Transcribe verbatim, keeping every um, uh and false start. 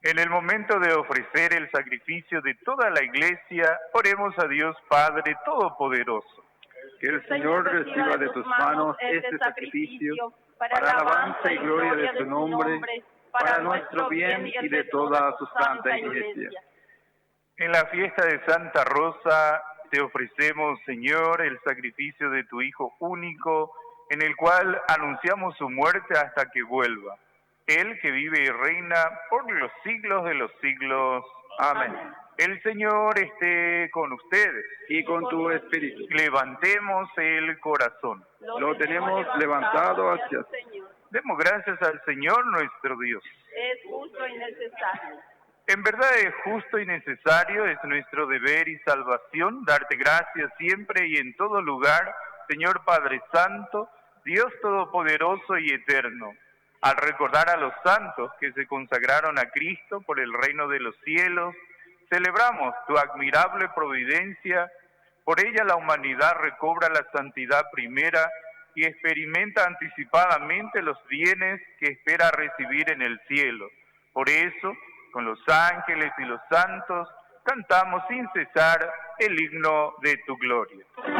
En el momento de ofrecer el sacrificio de toda la Iglesia, oremos a Dios Padre Todopoderoso. Que el Señor reciba de tus manos este sacrificio para alabanza y gloria de tu nombre, para nuestro bien y de toda su santa Iglesia. En la fiesta de Santa Rosa te ofrecemos, Señor, el sacrificio de tu Hijo único, en el cual anunciamos su muerte hasta que vuelva. Él que vive y reina por los siglos de los siglos. Amén. Amén. El Señor esté con ustedes. Y con tu espíritu. Levantemos el corazón. Lo, Lo tenemos levantado hacia el Señor. Demos gracias al Señor nuestro Dios. Es justo y necesario. En verdad es justo y necesario, es nuestro deber y salvación darte gracias siempre y en todo lugar, Señor Padre Santo, Dios Todopoderoso y Eterno. Al recordar a los santos que se consagraron a Cristo por el reino de los cielos, celebramos tu admirable providencia. Por ella la humanidad recobra la santidad primera y experimenta anticipadamente los bienes que espera recibir en el cielo. Por eso, con los ángeles y los santos, cantamos sin cesar el himno de tu gloria.